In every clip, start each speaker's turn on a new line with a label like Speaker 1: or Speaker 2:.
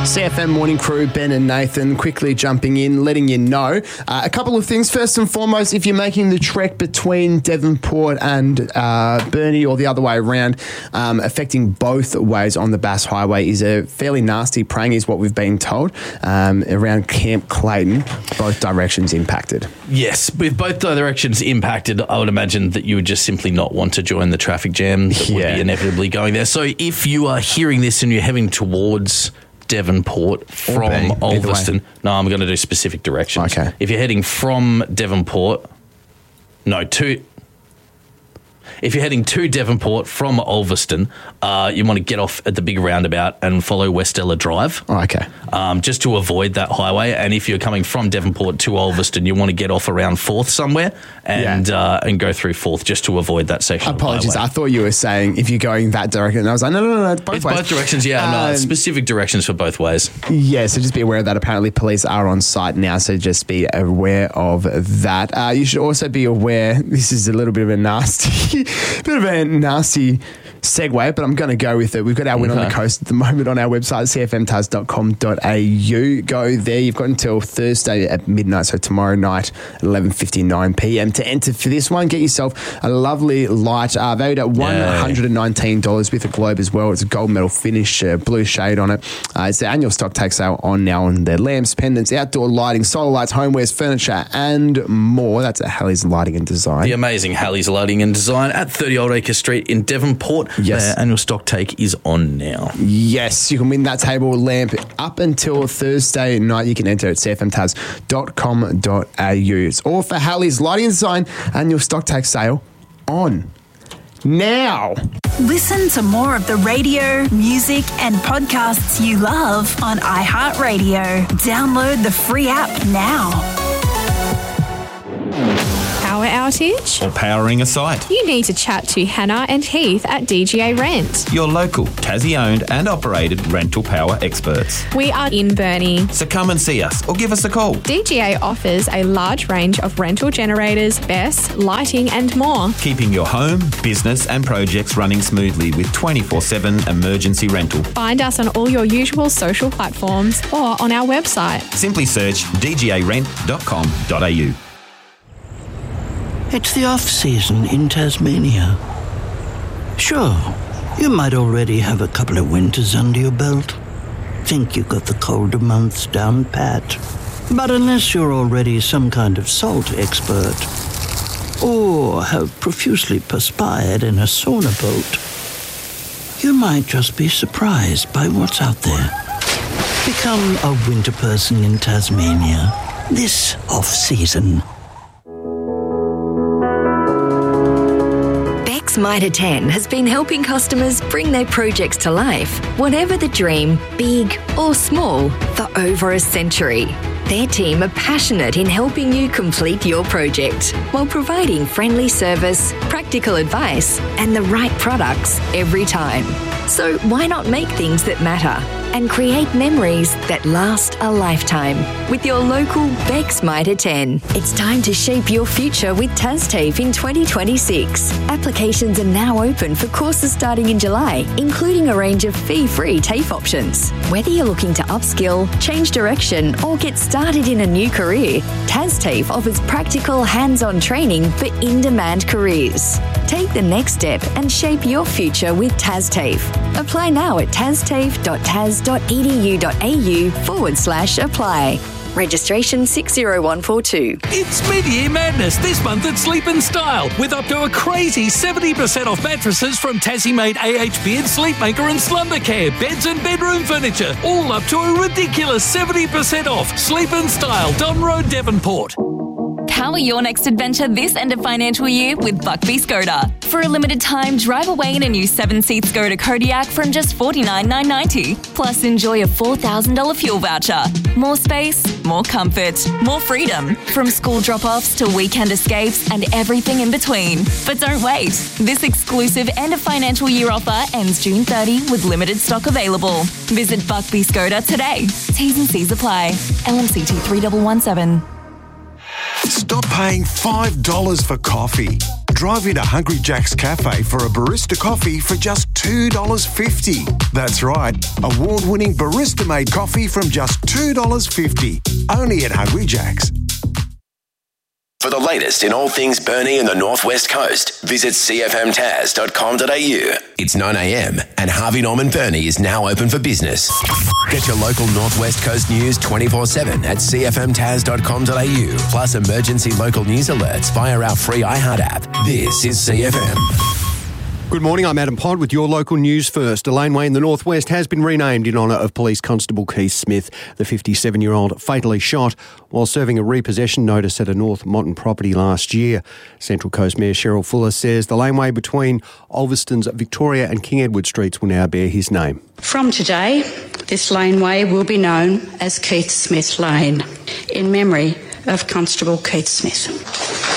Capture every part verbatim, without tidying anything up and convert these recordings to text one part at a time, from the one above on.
Speaker 1: C F M Morning Crew, Ben and Nathan, quickly jumping in, letting you know uh, a couple of things. First and foremost, if you're making the trek between Devonport and uh, Burnie or the other way around, um, affecting both ways on the Bass Highway is a fairly nasty prang, is what we've been told, um, around Camp Clayton, both directions impacted.
Speaker 2: Yes, with both directions impacted, I would imagine that you would just simply not want to join the traffic jam that
Speaker 1: Yeah.
Speaker 2: would be inevitably going there. So if you are hearing this and you're heading towards Devonport from
Speaker 1: Burnie, either way.
Speaker 2: Ulverston, no, I'm going to do specific directions.
Speaker 1: Okay.
Speaker 2: If you're heading from Devonport, no, to... If you're heading to Devonport from Ulverston, uh, you want to get off at the big roundabout and follow Westella Drive.
Speaker 1: Oh, okay.
Speaker 2: Um, just to avoid that highway. And if you're coming from Devonport to Ulverston, you want to get off around Forth somewhere and
Speaker 1: Yeah.
Speaker 2: uh, and go through Forth just to avoid that section
Speaker 1: Apologies,
Speaker 2: of
Speaker 1: I
Speaker 2: highway.
Speaker 1: thought you were saying if you're going that direction. And I was like, no, no, no, no, it's both
Speaker 2: It's
Speaker 1: ways.
Speaker 2: both directions, yeah. no,
Speaker 1: Um,
Speaker 2: specific directions for both ways.
Speaker 1: Yeah, so just be aware of that. Apparently, police are on site now, so just be aware of that. Uh, you should also be aware, this is a little bit of a nasty, bit of a nasty segue, but I'm going to go with it. We've got our win on the
Speaker 2: Okay.
Speaker 1: coast at the moment on our website, c f m taz dot com dot a u. Go there. You've got until Thursday at midnight, so tomorrow night, eleven fifty-nine p.m. to enter for this one. Get yourself a lovely light, uh, valued at one hundred nineteen dollars with a globe as well. It's a gold medal finish, uh, blue shade on it. Uh, it's the annual stock take sale on now on their lamps, pendants, outdoor lighting, solar lights, homewares, furniture, and more. That's at Halley's Lighting and Design.
Speaker 2: The amazing Halley's Lighting and Design at thirty Old Acre Street in Devonport.
Speaker 1: Yes.
Speaker 2: Their annual stock take is on now.
Speaker 1: Yes, you can win that table lamp up until Thursday night. You can enter at c f m taz dot com dot a u. It's all for Halley's Lighting and Design annual stock take sale on now.
Speaker 3: Listen to more of the radio, music, and podcasts you love on iHeartRadio. Download the free app now.
Speaker 4: Power outage?
Speaker 5: Or powering a site.
Speaker 4: You need to chat to Hannah and Heath at D G A Rent.
Speaker 5: Your local, Tassie-owned and operated rental power experts.
Speaker 4: We are in Burnie.
Speaker 5: So come and see us or give us a call.
Speaker 4: D G A offers a large range of rental generators, B E S, lighting and more.
Speaker 5: Keeping your home, business and projects running smoothly with twenty-four seven emergency rental.
Speaker 4: Find us on all your usual social platforms or on our website.
Speaker 5: Simply search d g a rent dot com dot a u.
Speaker 6: It's the off-season in Tasmania. Sure, you might already have a couple of winters under your belt. Think you got the colder months down pat. But unless you're already some kind of salt expert, or have profusely perspired in a sauna boat, you might just be surprised by what's out there. Become a winter person in Tasmania this off-season.
Speaker 7: Mitre ten has been helping customers bring their projects to life, whatever the dream, big or small, for over a century. Their team are passionate in helping you complete your project while providing friendly service, practical advice, and the right products every time. So why not make things that matter and create memories that last a lifetime with your local Bex Mitre ten. It's time to shape your future with TasTAFE in twenty twenty-six. Applications are now open for courses starting in July, including a range of fee-free TAFE options. Whether you're looking to upskill, change direction, or get started in a new career, TasTAFE offers practical, hands-on training for in-demand careers. Take the next step and shape your future with TasTAFE. Apply now at tastafe dot tas dot e d u dot a u forward slash apply. Registration six zero one four two.
Speaker 8: It's mid-year madness this month at Sleep and Style with up to a crazy seventy percent off mattresses from Tassie-made A H Beard, Sleepmaker and Slumbercare, beds and bedroom furniture, all up to a ridiculous seventy percent off. Sleep and Style, Don Road, Devonport.
Speaker 9: Power your next adventure this end of financial year with Buckby Skoda. For a limited time, drive away in a new seven-seat Skoda Kodiaq from just forty-nine thousand nine hundred ninety dollars. Plus, enjoy a four thousand dollars fuel voucher. More space, more comfort, more freedom. From school drop-offs to weekend escapes and everything in between. But don't wait. This exclusive end of financial year offer ends June thirtieth with limited stock available. Visit Buckby Skoda today. T's and C's apply. L M C T three one one seven.
Speaker 10: Stop paying five dollars for coffee. drive into Hungry Jack's Cafe for a barista coffee for just two dollars fifty. That's right, award-winning barista-made coffee from just two dollars fifty. Only at Hungry Jack's.
Speaker 11: For the latest in all things Burnie and the Northwest Coast, visit c f m taz dot com dot a u. It's nine a m and Harvey Norman Burnie is now open for business. Get your local Northwest Coast news twenty-four seven at c f m taz dot com dot a u, plus emergency local news alerts via our free iHeart app. This is C F M.
Speaker 12: Good morning, I'm Adam Pod with your local news first. A laneway in the Northwest has been renamed in honour of Police Constable Keith Smith. The fifty-seven-year-old fatally shot while serving a repossession notice at a North Moreton property last year. Central Coast Mayor Cheryl Fuller says the laneway between Ulverston's Victoria and King Edward Streets will now bear his name.
Speaker 13: From today, this laneway will be known as Keith Smith Lane, in memory of Constable Keith Smith.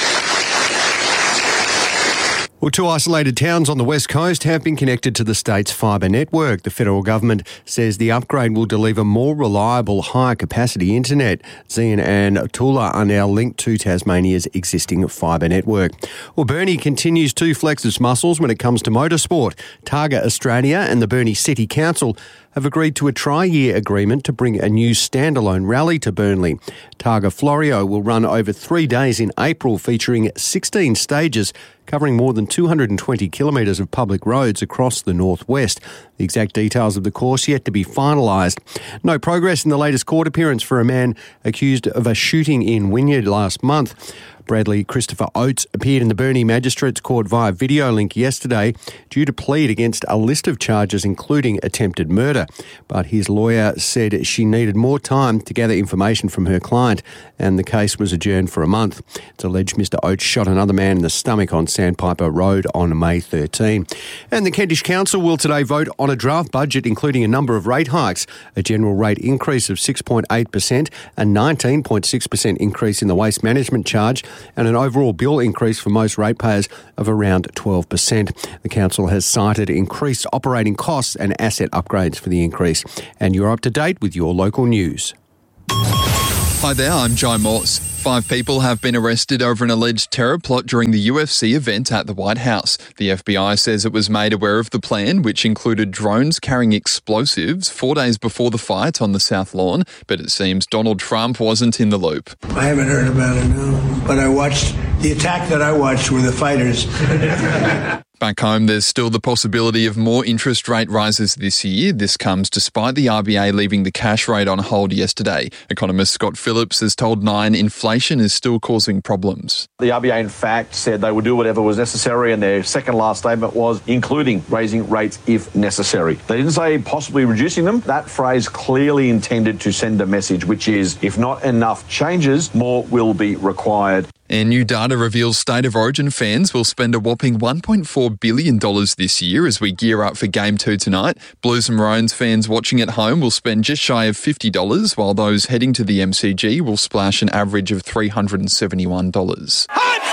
Speaker 12: Well, two isolated towns on the West Coast have been connected to the state's fibre network. The federal government says the upgrade will deliver more reliable, higher-capacity internet. Zian and Toola are now linked to Tasmania's existing fibre network. Well, Burnie continues to flex its muscles when it comes to motorsport. Targa Australia and the Burnie City Council have agreed to a tri-year agreement to bring a new standalone rally to Burnley. Targa Florio will run over three days in April, featuring sixteen stages, covering more than two hundred twenty kilometres of public roads across the northwest. The exact details of the course yet to be finalised. No progress in the latest court appearance for a man accused of a shooting in Wynyard last month. Bradley Christopher Oates appeared in the Burnie Magistrates Court via video link yesterday due to plead against a list of charges including attempted murder. But his lawyer said she needed more time to gather information from her client and the case was adjourned for a month. It's alleged Mister Oates shot another man in the stomach on Sandpiper Road on May thirteenth. And the Kentish Council will today vote on a draft budget including a number of rate hikes, a general rate increase of six point eight percent, a nineteen point six percent increase in the waste management charge, and an overall bill increase for most ratepayers of around twelve percent. The council has cited increased operating costs and asset upgrades for the increase. And you're up to date with your local news.
Speaker 14: Hi there, I'm Jai Morse. Five people have been arrested over an alleged terror plot during the U F C event at the White House. The F B I says it was made aware of the plan, which included drones carrying explosives four days before the fight on the South Lawn, but it seems Donald Trump wasn't in the loop.
Speaker 15: I haven't heard about it, no. But I watched, the attack that I watched were the fighters.
Speaker 14: Back home, there's still the possibility of more interest rate rises this year. This comes despite the R B A leaving the cash rate on hold yesterday. Economist Scott Phillips has told Nine inflation is still causing problems.
Speaker 16: The R B A, in fact, said they would do whatever was necessary, and their second last statement was including raising rates if necessary. They didn't say possibly reducing them. That phrase clearly intended to send a message, which is if not enough changes, more will be required.
Speaker 14: And new data reveals State of Origin fans will spend a whopping one point four billion dollars this year as we gear up for Game two tonight. Blues and Maroons fans watching at home will spend just shy of fifty dollars, while those heading to the M C G will splash an average of three hundred seventy-one dollars.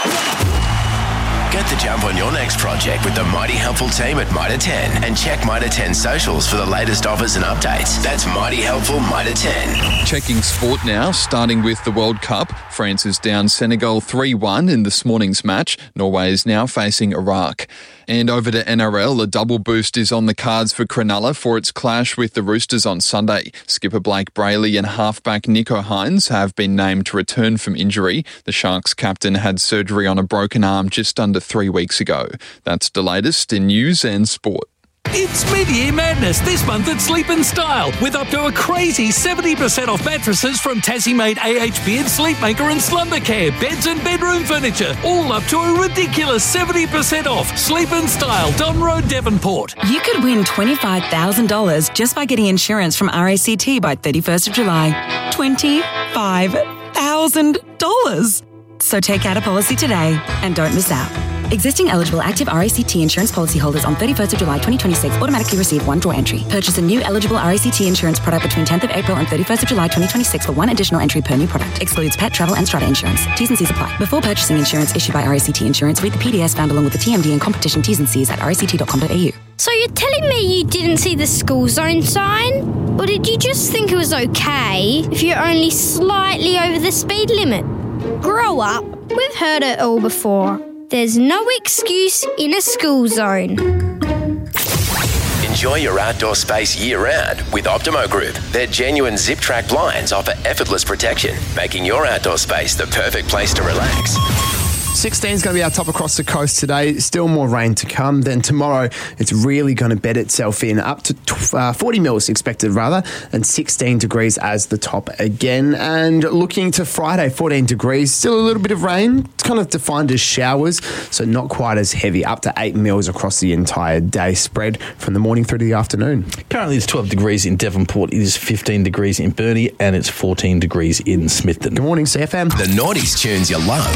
Speaker 11: Get the jump on your next project with the Mighty Helpful team at Mitre ten and check Mitre ten socials for the latest offers and updates. That's Mighty Helpful Mitre ten.
Speaker 14: Checking sport now, starting with the World Cup. France is down Senegal three one in this morning's match. Norway is now facing Iraq. And over to N R L, a double boost is on the cards for Cronulla for its clash with the Roosters on Sunday. Skipper Blake Brayley and halfback Nico Hines have been named to return from injury. The Sharks captain had surgery on a broken arm just under three weeks ago. That's the latest in news and sport.
Speaker 8: It's mid-year madness this month at Sleep and Style with up to a crazy seventy percent off mattresses from Tassie-made A H Beard, Sleepmaker and Slumbercare, beds and bedroom furniture, all up to a ridiculous seventy percent off. Sleep and Style, Don Road, Devonport.
Speaker 17: You could win twenty-five thousand dollars just by getting insurance from R A C T by thirty-first of July. twenty-five thousand dollars. So take out a policy today and don't miss out. Existing eligible active R A C T insurance policyholders on thirty-first of July twenty twenty-six automatically receive one draw entry. Purchase a new eligible R A C T insurance product between tenth of April and thirty-first of July twenty twenty-six for one additional entry per new product. Excludes pet, travel and strata insurance. T's and C's apply. Before purchasing insurance issued by R A C T Insurance, read the P D S found along with the T M D and competition T's and C's at r a c t dot com dot a u.
Speaker 18: So you're telling me you didn't see the school zone sign? Or did you just think it was okay if you're only slightly over the speed limit? Grow up. We've heard it all before. There's no excuse in a school zone.
Speaker 11: Enjoy your outdoor space year-round with Optimo Group. Their genuine zip-track blinds offer effortless protection, making your outdoor space the perfect place to relax.
Speaker 1: sixteen is going to be our top across the coast today. Still more rain to come. Then tomorrow, it's really going to bed itself in. Up to uh, forty mils expected, rather, and sixteen degrees as the top again. And looking to Friday, fourteen degrees. Still a little bit of rain. It's kind of defined as showers, so not quite as heavy. Up to eight mils across the entire day spread from the morning through to the afternoon.
Speaker 2: Currently, it's twelve degrees in Devonport. It is fifteen degrees in Burnie, and it's fourteen degrees in Smithton.
Speaker 1: Good morning, C F M.
Speaker 11: The Naughties tunes you love.